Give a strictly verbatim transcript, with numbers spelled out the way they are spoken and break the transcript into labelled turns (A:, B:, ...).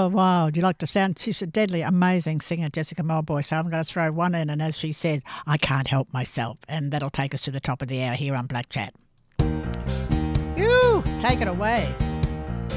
A: Oh, wow. Do you like the sound? She's a deadly, amazing singer, Jessica Mulboy. So I'm going to throw one in. And as she said, I can't help myself. And that'll take us to the top of the hour here on Black Chat. You take it away.